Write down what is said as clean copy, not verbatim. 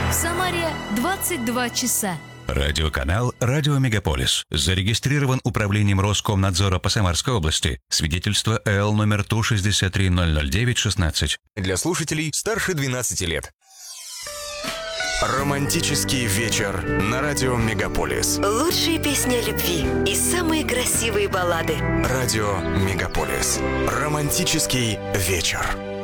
В Самаре 22 часа. Радиоканал «Радио Мегаполис». Зарегистрирован Управлением Роскомнадзора по Самарской области. Свидетельство ЭЛ номер ТУ-63-009-16. Для слушателей старше 12 лет. Романтический вечер на радио Мегаполис. Лучшие песни о любви и самые красивые баллады. Радио Мегаполис. Романтический вечер.